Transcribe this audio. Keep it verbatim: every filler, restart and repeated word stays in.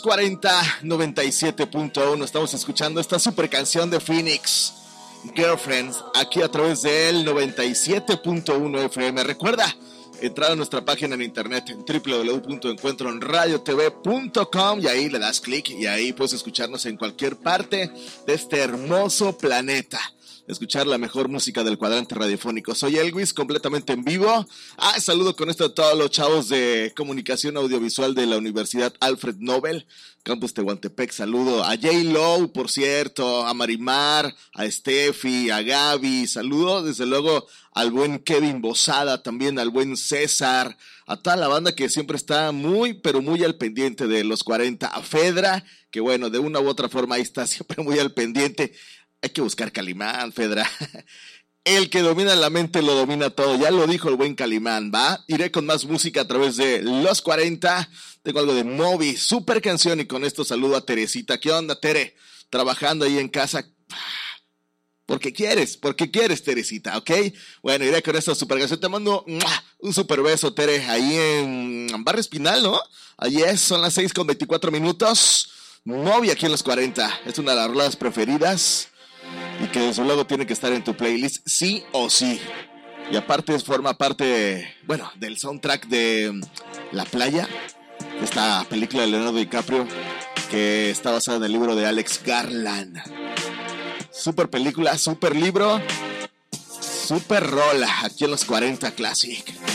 cuarenta, noventa y siete punto uno. Estamos escuchando esta super canción de Phoenix, Girlfriends, aquí a través del noventa y siete punto uno F M. Recuerda entrar a nuestra página en internet en doble u doble u doble u punto encuentro en radio t v punto com y ahí le das clic y ahí puedes escucharnos en cualquier parte de este hermoso planeta. Escuchar la mejor música del cuadrante radiofónico. Soy Elvis, completamente en vivo. Ah, saludo con esto a todos los chavos de comunicación audiovisual de la Universidad Alfred Nobel, Campus Tehuantepec. Saludo a J. Lowe, por cierto, a Marimar, a Steffi, a Gaby. Saludo desde luego al buen Kevin Bozada, también al buen César, a toda la banda que siempre está muy, pero muy al pendiente de los cuarenta. A Fedra, que bueno, de una u otra forma ahí está siempre muy al pendiente. Hay que buscar Calimán, Fedra. El que domina la mente lo domina todo. Ya lo dijo el buen Calimán, ¿va? Iré con más música a través de los cuarenta. Tengo algo de Moby, super canción. Y con esto saludo a Teresita. ¿Qué onda, Tere? Trabajando ahí en casa. Porque quieres, porque quieres, Teresita, ¿ok? Bueno, iré con esta super canción. Te mando un super beso, Tere. Ahí en Barrio Espinal, ¿no? Allí es, son las seis con veinticuatro minutos. Moby aquí en los cuarenta. Es una de las rolas preferidas. Y que desde luego tiene que estar en tu playlist, sí o sí. Y aparte forma parte, bueno, del soundtrack de La Playa, esta película de Leonardo DiCaprio, que está basada en el libro de Alex Garland. Super película, super libro, super rola, aquí en los cuarenta Classic.